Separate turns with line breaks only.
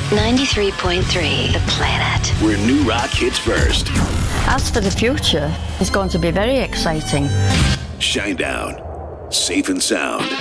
93.3 The Planet.
Where new rock hits first.
As for the future, it's going to be very exciting.
Shinedown. Safe and sound.